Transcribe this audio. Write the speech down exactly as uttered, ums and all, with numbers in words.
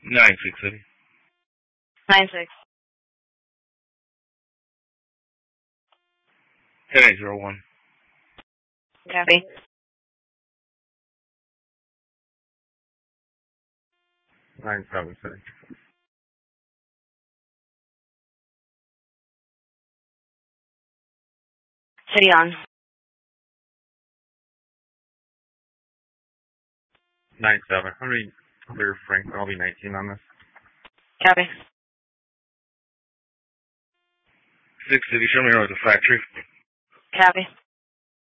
Nine six City. Nine six. Ten eight zero one. Copy. Nine seven City. City on. Nine seven. How many clear Frank? I'll be nineteen on this. Copy. Six City. Show me around the factory. Copy.